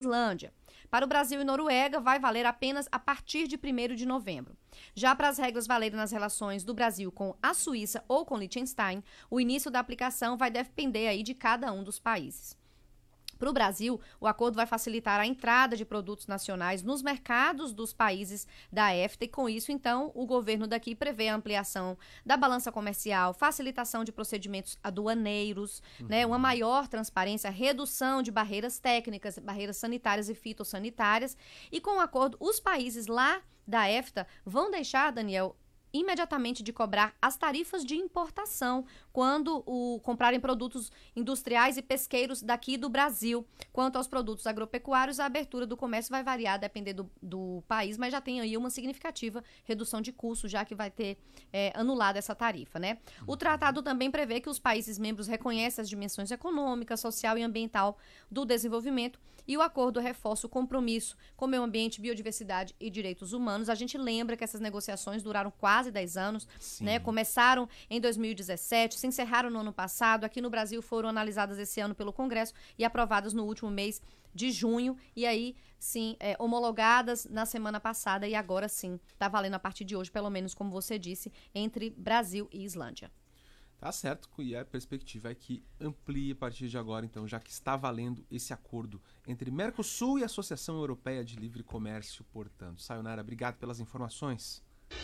Islândia. Para o Brasil e Noruega, vai valer apenas a partir de 1º de novembro. Já para as regras valerem nas relações do Brasil com a Suíça ou com Liechtenstein, o início da aplicação vai depender aí de cada um dos países. Para o Brasil, o acordo vai facilitar a entrada de produtos nacionais nos mercados dos países da EFTA e, com isso, então, o governo daqui prevê a ampliação da balança comercial, facilitação de procedimentos aduaneiros, né, uma maior transparência, redução de barreiras técnicas, barreiras sanitárias e fitossanitárias. E, com o acordo, os países lá da EFTA vão deixar, Daniel, imediatamente de cobrar as tarifas de importação quando comprarem produtos industriais e pesqueiros daqui do Brasil. Quanto aos produtos agropecuários, a abertura do comércio vai variar, depender do país, mas já tem aí uma significativa redução de custo, já que vai ter anulado essa tarifa, né? O tratado também prevê que os países membros reconhecem as dimensões econômica, social e ambiental do desenvolvimento, e o acordo reforça o compromisso com o meio ambiente, biodiversidade e direitos humanos. A gente lembra que essas negociações duraram quase 10 anos, né? Começaram em 2017, se encerraram no ano passado. Aqui no Brasil foram analisadas esse ano pelo Congresso e aprovadas no último mês de junho. E aí, sim, homologadas na semana passada e agora sim, tá valendo a partir de hoje, pelo menos como você disse, entre Brasil e Islândia. Tá certo, e a perspectiva é que amplie a partir de agora, então, já que está valendo esse acordo entre Mercosul e a Associação Europeia de Livre Comércio, portanto. Sayonara, obrigado pelas informações.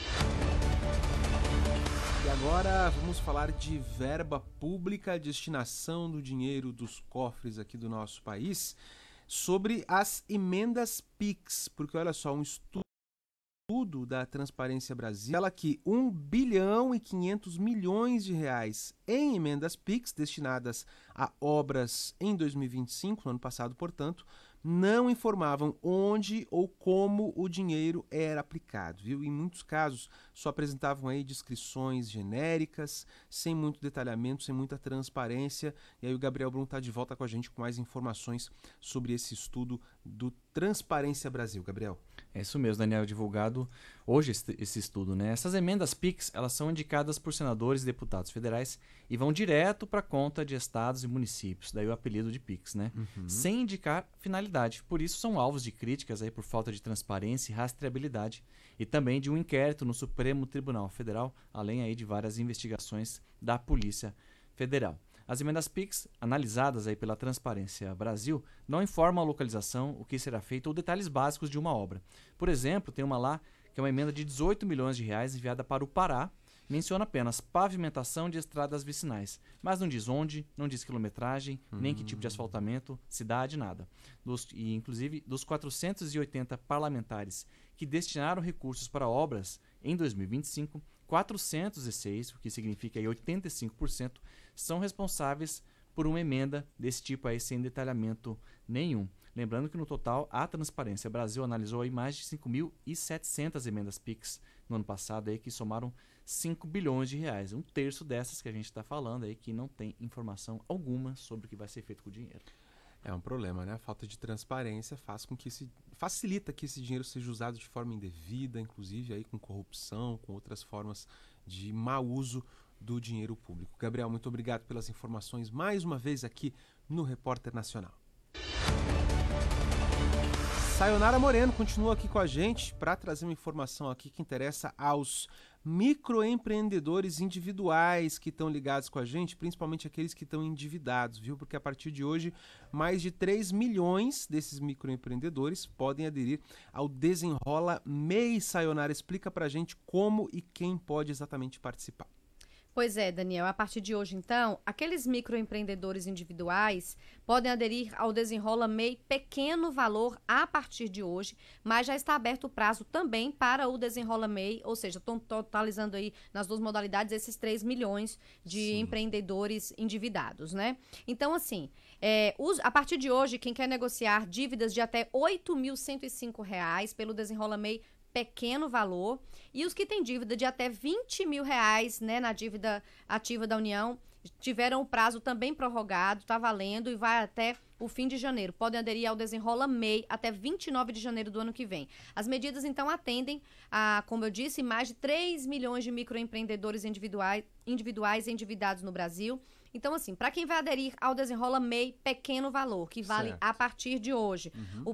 E agora vamos falar de verba pública, destinação do dinheiro dos cofres aqui do nosso país, sobre as emendas PIX, porque olha só, um estudo da Transparência Brasil fala que 1 bilhão e 500 milhões de reais em emendas PIX destinadas a obras em 2025, no ano passado, portanto, não informavam onde ou como o dinheiro era aplicado, viu? Em muitos casos, só apresentavam aí descrições genéricas, sem muito detalhamento, sem muita transparência. E aí o Gabriel Brum está de volta com a gente com mais informações sobre esse estudo do Transparência Brasil. Gabriel. É isso mesmo, Daniel, divulgado hoje esse estudo, né? Essas emendas PIX, elas são indicadas por senadores e deputados federais e vão direto para a conta de estados e municípios, daí o apelido de PIX, né? Sem indicar finalidade. Por isso são alvos de críticas aí por falta de transparência e rastreabilidade e também de um inquérito no Supremo Tribunal Federal, além aí de várias investigações da Polícia Federal. As emendas PIX, analisadas aí pela Transparência Brasil, não informam a localização, o que será feito ou detalhes básicos de uma obra. Por exemplo, tem uma lá que é uma emenda de 18 milhões de reais enviada para o Pará, menciona apenas pavimentação de estradas vicinais, mas não diz onde, não diz quilometragem, nem que tipo de asfaltamento, cidade, nada. Inclusive, dos 480 parlamentares que destinaram recursos para obras em 2025, 406, o que significa aí 85%, são responsáveis por uma emenda desse tipo aí sem detalhamento nenhum. Lembrando que no total a Transparência Brasil analisou aí mais de 5.700 emendas PIX no ano passado aí, que somaram 5 bilhões de reais. Um terço dessas que a gente está falando aí que não tem informação alguma sobre o que vai ser feito com o dinheiro. É um problema, né? A falta de transparência facilita que esse dinheiro seja usado de forma indevida, inclusive aí com corrupção, com outras formas de mau uso do dinheiro público. Gabriel, muito obrigado pelas informações mais uma vez aqui no Repórter Nacional. Sayonara Moreno continua aqui com a gente para trazer uma informação aqui que interessa aos microempreendedores individuais que estão ligados com a gente, principalmente aqueles que estão endividados, viu? Porque a partir de hoje, mais de 3 milhões desses microempreendedores podem aderir ao Desenrola MEI. Sayonara, explica para a gente como e quem pode exatamente participar. Pois é, Daniel, a partir de hoje, então, aqueles microempreendedores individuais podem aderir ao Desenrola MEI pequeno valor a partir de hoje, mas já está aberto o prazo também para o Desenrola MEI, ou seja, estão totalizando aí nas duas modalidades esses 3 milhões de empreendedores endividados, né? Então, assim, a partir de hoje, quem quer negociar dívidas de até R$ 8.105 pelo Desenrola MEI pequeno valor, e os que têm dívida de até R$20 mil, né, na dívida ativa da União, tiveram o prazo também prorrogado, está valendo e vai até o fim de janeiro. Podem aderir ao Desenrola MEI até 29 de janeiro do ano que vem. As medidas, então, atendem a, como eu disse, mais de 3 milhões de microempreendedores individuais endividados no Brasil. Então, assim, para quem vai aderir ao Desenrola MEI pequeno valor, que vale a partir de hoje, o